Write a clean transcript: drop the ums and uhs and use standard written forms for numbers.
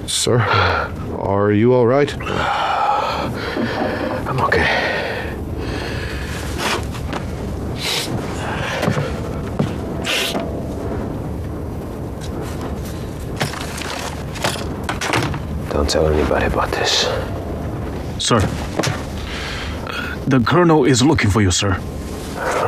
Sir, are you all right? I'm okay. Don't tell anybody about this. Sir, the colonel is looking for you, sir.